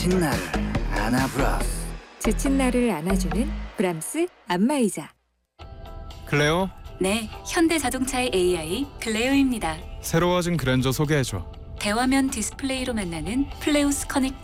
지친 나를 안아브라스. 지친 나를 안아주는 브람스 안마의자. 클레오, 네, 현대자동차의 AI 클레오입니다. 새로워진 그랜저 소개해줘. 대화면 디스플레이로 만나는 플레우스 커넥트